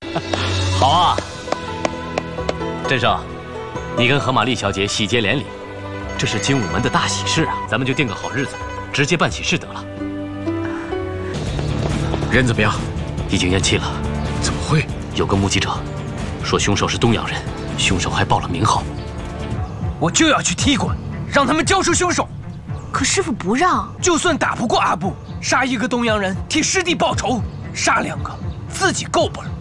好啊，镇上，你跟何玛丽小姐喜结连理，这是精武门的大喜事啊！咱们就定个好日子，直接办喜事得了。 人怎么样？ 已经咽气了。 怎么会？ 有个目击者说凶手是东洋人，凶手还报了名号。 我就要去踢馆，让他们交出凶手。 可师傅不让。 就算打不过阿布，杀一个东洋人替师弟报仇，杀2个自己够不了。